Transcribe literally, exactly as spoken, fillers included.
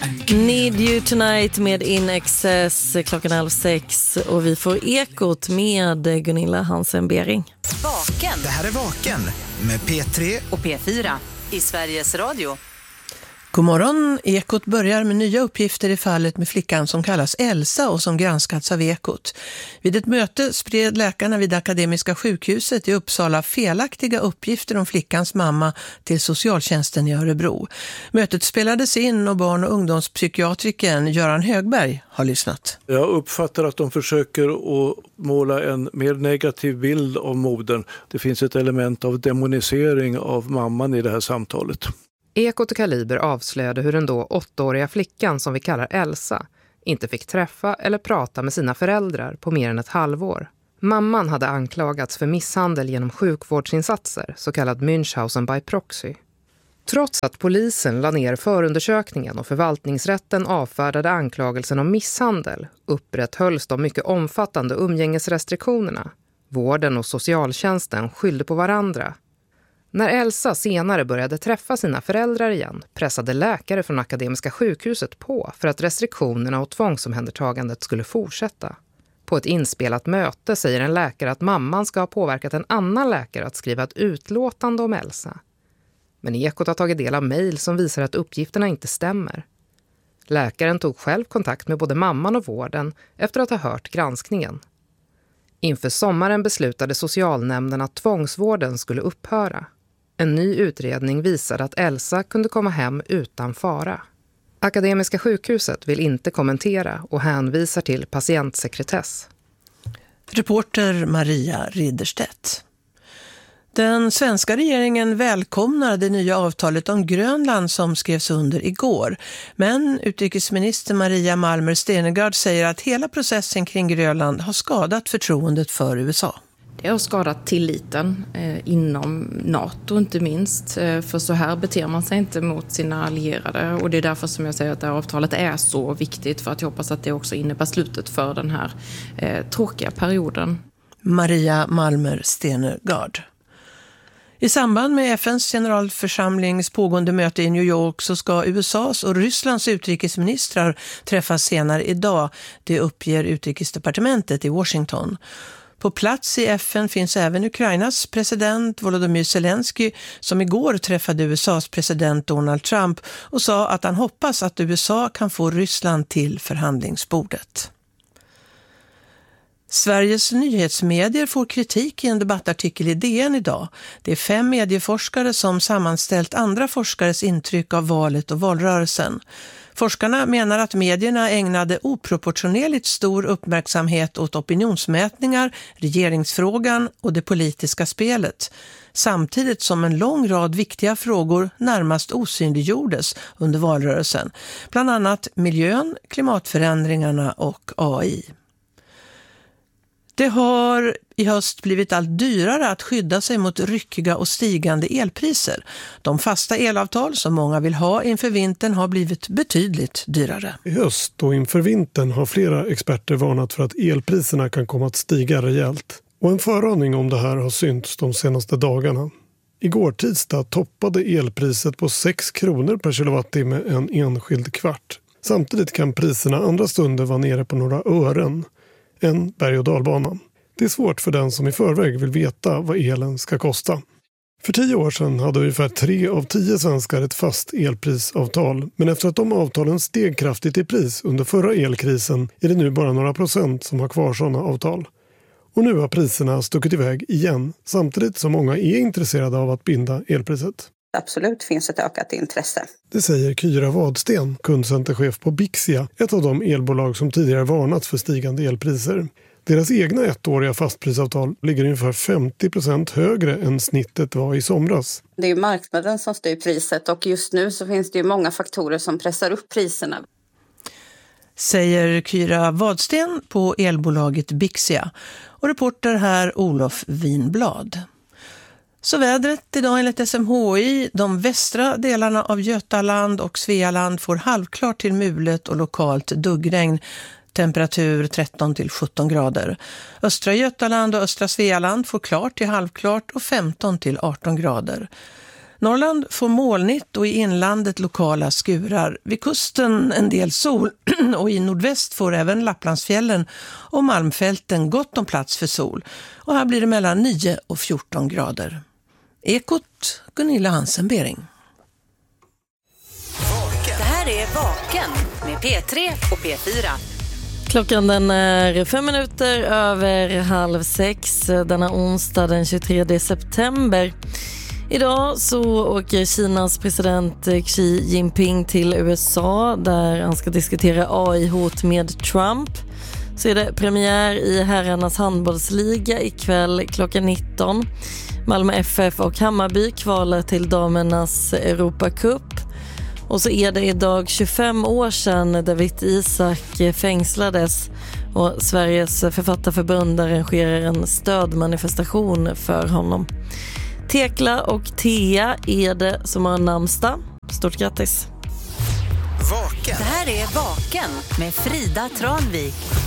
Need You Tonight med In Excess, klockan halv sex, och vi får Ekot med Gunilla Hansen-Bering. Vaken. Det här är Vaken med P tre och P fyra i Sveriges Radio. God morgon. Ekot börjar med nya uppgifter i fallet med flickan som kallas Elsa och som granskats av Ekot. Vid ett möte spred läkarna vid Akademiska sjukhuset i Uppsala felaktiga uppgifter om flickans mamma till socialtjänsten i Örebro. Mötet spelades in och barn- och ungdomspsykiatriken Göran Högberg har lyssnat. Jag uppfattar att de försöker att måla en mer negativ bild av modern. Det finns ett element av demonisering av mamman i det här samtalet. Ekot och Kaliber avslöjade hur den då åttaåriga flickan som vi kallar Elsa inte fick träffa eller prata med sina föräldrar på mer än ett halvår. Mamman hade anklagats för misshandel genom sjukvårdsinsatser, så kallad Münchhausen by proxy. Trots att polisen la ner förundersökningen och förvaltningsrätten avfärdade anklagelsen om misshandel, upprätthölls de mycket omfattande umgängesrestriktionerna. Vården och socialtjänsten skyllde på varandra. När Elsa senare började träffa sina föräldrar igen pressade läkare från Akademiska sjukhuset på för att restriktionerna och tvångsomhändertagandet skulle fortsätta. På ett inspelat möte säger en läkare att mamman ska ha påverkat en annan läkare att skriva ett utlåtande om Elsa. Men Ekot har tagit del av mejl som visar att uppgifterna inte stämmer. Läkaren tog själv kontakt med både mamman och vården efter att ha hört granskningen. Inför sommaren beslutade socialnämnden att tvångsvården skulle upphöra. En ny utredning visade att Elsa kunde komma hem utan fara. Akademiska sjukhuset vill inte kommentera och hänvisar till patientsekretess. Reporter Maria Ridderstedt. Den svenska regeringen välkomnar det nya avtalet om Grönland som skrevs under igår. Men utrikesminister Maria Malmer Stenergard säger att hela processen kring Grönland har skadat förtroendet för U S A. Det har skadat tilliten eh, inom NATO inte minst. Eh, för så här beter man sig inte mot sina allierade. Och det är därför som jag säger att det här avtalet är så viktigt. För att jag hoppas att det också innebär slutet för den här eh, tråkiga perioden. Maria Malmer Stenergard. I samband med F N:s generalförsamlings pågående möte i New York så ska U S A:s och Rysslands utrikesministrar träffas senare idag. Det uppger utrikesdepartementet i Washington. På plats i F N finns även Ukrainas president Volodymyr Zelensky som igår träffade U S A:s president Donald Trump och sa att han hoppas att U S A kan få Ryssland till förhandlingsbordet. Sveriges nyhetsmedier får kritik i en debattartikel i D N idag. Det är fem medieforskare som sammanställt andra forskares intryck av valet och valrörelsen. Forskarna menar att medierna ägnade oproportionerligt stor uppmärksamhet åt opinionsmätningar, regeringsfrågan och det politiska spelet, samtidigt som en lång rad viktiga frågor närmast osynliggjordes under valrörelsen, bland annat miljön, klimatförändringarna och A I. Det har i höst blivit allt dyrare att skydda sig mot ryckiga och stigande elpriser. De fasta elavtal som många vill ha inför vintern har blivit betydligt dyrare. I höst och inför vintern har flera experter varnat för att elpriserna kan komma att stiga rejält. Och en föraning om det här har synts de senaste dagarna. Igår tisdag toppade elpriset på sex kronor per kilowattimme en enskild kvart. Samtidigt kan priserna andra stunder vara nere på några ören. En berg- och dalbana. Det är svårt för den som i förväg vill veta vad elen ska kosta. För tio år sedan hade ungefär tre av tio svenskar ett fast elprisavtal. Men efter att de avtalen steg kraftigt i pris under förra elkrisen är det nu bara några procent som har kvar sådana avtal. Och nu har priserna stuckit iväg igen, samtidigt som många är intresserade av att binda elpriset. Absolut finns ett ökat intresse. Det säger Kyra Wadsten, kundcenterchef på Bixia, ett av de elbolag som tidigare varnat för stigande elpriser. Deras egna ettåriga fastprisavtal ligger ungefär femtio procent högre än snittet var i somras. Det är ju marknaden som styr priset och just nu så finns det ju många faktorer som pressar upp priserna. Säger Kyra Wadsten på elbolaget Bixia. Och reporter här Olof Winblad. Så vädret idag enligt S M H I, de västra delarna av Götaland och Svealand får halvklart till mulet och lokalt duggregn. Temperatur tretton till sjutton grader. Östra Götaland och östra Svealand får klart till halvklart och femton till arton grader. Norrland får molnigt och i inlandet lokala skurar. Vid kusten en del sol och i nordväst får även Lapplandsfjällen och Malmfälten gott om plats för sol. Och här blir det mellan nio och fjorton grader. Ekot, Gunilla Hansen-Bering. Det här är Vaken med P tre och P fyra. Klockan den är fem minuter över halv sex denna onsdag den tjugotredje september. Idag så åker Kinas president Xi Jinping till U S A där han ska diskutera A I-hot med Trump. Så är det premiär i herrarnas handbollsliga ikväll klockan nitton. Malmö F F och Hammarby kvalar till damernas Europacup. Och så är det idag tjugofem år sedan Dawit Isaak fängslades och Sveriges författarförbund arrangerar en stödmanifestation för honom. Tekla och Thea är det som har namnsdag. Stort grattis! Vaken. Det här är Vaken med Frida Tranvik.